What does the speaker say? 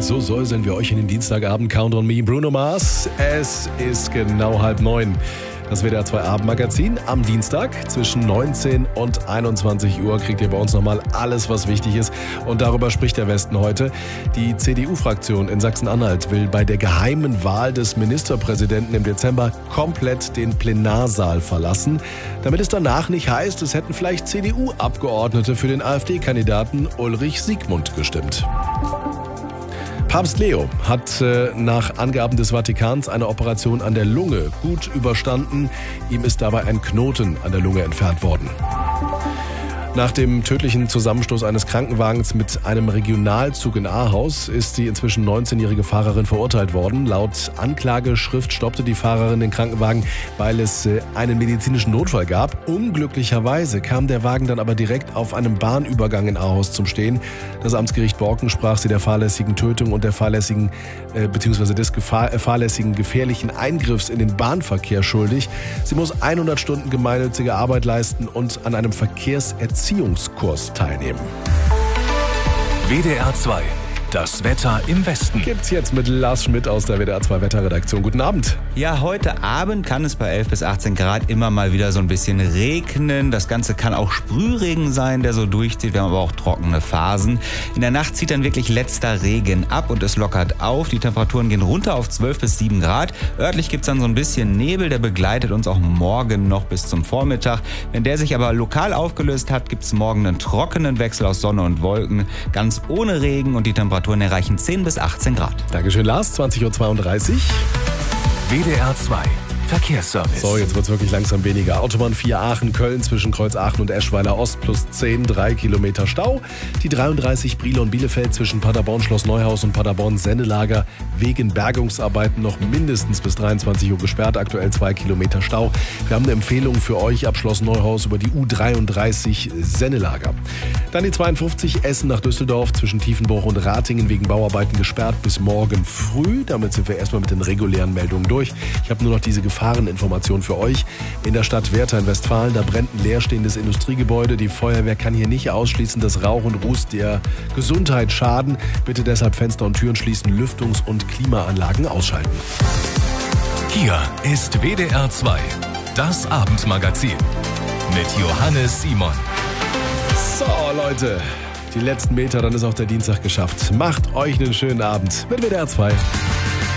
So säuseln wir euch in den Dienstagabend. Count on me, Bruno Mars. Es ist genau 8:30. Das WDR 2 Abendmagazin am Dienstag zwischen 19 und 21 Uhr kriegt ihr bei uns nochmal alles, was wichtig ist. Und darüber spricht der Westen heute. Die CDU-Fraktion in Sachsen-Anhalt will bei der geheimen Wahl des Ministerpräsidenten im Dezember komplett den Plenarsaal verlassen, damit es danach nicht heißt, es hätten vielleicht CDU-Abgeordnete für den AfD-Kandidaten Ulrich Siegmund gestimmt. Papst Leo hat nach Angaben des Vatikans eine Operation an der Lunge gut überstanden. Ihm ist dabei ein Knoten an der Lunge entfernt worden. Nach dem tödlichen Zusammenstoß eines Krankenwagens mit einem Regionalzug in Ahaus ist die inzwischen 19-jährige Fahrerin verurteilt worden. Laut Anklageschrift stoppte die Fahrerin den Krankenwagen, weil es einen medizinischen Notfall gab. Unglücklicherweise kam der Wagen dann aber direkt auf einem Bahnübergang in Ahaus zum Stehen. Das Amtsgericht Borken sprach sie der fahrlässigen Tötung und der fahrlässigen bzw. des fahrlässigen gefährlichen Eingriffs in den Bahnverkehr schuldig. Sie muss 100 Stunden gemeinnützige Arbeit leisten und an einem Verkehrserziehungskurs teilnehmen. WDR 2. Das Wetter im Westen. Gibt's jetzt mit Lars Schmidt aus der WDR 2 Wetterredaktion. Guten Abend. Ja, heute Abend kann es bei 11 bis 18 Grad immer mal wieder so ein bisschen regnen. Das Ganze kann auch Sprühregen sein, der so durchzieht. Wir haben aber auch trockene Phasen. In der Nacht zieht dann wirklich letzter Regen ab und es lockert auf. Die Temperaturen gehen runter auf 12 bis 7 Grad. Örtlich gibt's dann so ein bisschen Nebel, der begleitet uns auch morgen noch bis zum Vormittag. Wenn der sich aber lokal aufgelöst hat, gibt's morgen einen trockenen Wechsel aus Sonne und Wolken. Ganz ohne Regen und die Temperaturen erreichen 10 bis 18 Grad. Dankeschön, Lars. 20:32 Uhr. WDR 2. Verkehrsservice. So, jetzt wird's wirklich langsam weniger. Autobahn 4 Aachen-Köln zwischen Kreuz Aachen und Eschweiler Ost plus 10, 3 Kilometer Stau. Die 33 Brilon-Bielefeld zwischen Paderborn-Schloss Neuhaus und Paderborn-Sennelager wegen Bergungsarbeiten noch mindestens bis 23 Uhr gesperrt. Aktuell 2 Kilometer Stau. Wir haben eine Empfehlung für euch ab Schloss Neuhaus über die U33 Sennelager. Dann die 52 Essen nach Düsseldorf zwischen Tiefenbruch und Ratingen wegen Bauarbeiten gesperrt bis morgen früh. Damit sind wir erstmal mit den regulären Meldungen durch. Ich habe nur noch diese Gefahreninformation für euch. In der Stadt Werther in Westfalen, da brennt ein leerstehendes Industriegebäude. Die Feuerwehr kann hier nicht ausschließen, dass Rauch und Ruß der Gesundheit schaden. Bitte deshalb Fenster und Türen schließen, Lüftungs- und Klimaanlagen ausschalten. Hier ist WDR 2. Das Abendmagazin mit Johannes Simon. So, Leute, die letzten Meter, dann ist auch der Dienstag geschafft. Macht euch einen schönen Abend mit WDR 2.